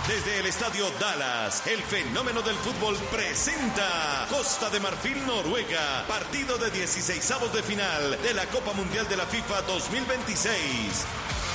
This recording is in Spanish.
Desde el Estadio Dallas, el fenómeno del fútbol presenta Costa de Marfil, Noruega, partido de 16avos de final de la Copa Mundial de la FIFA 2026.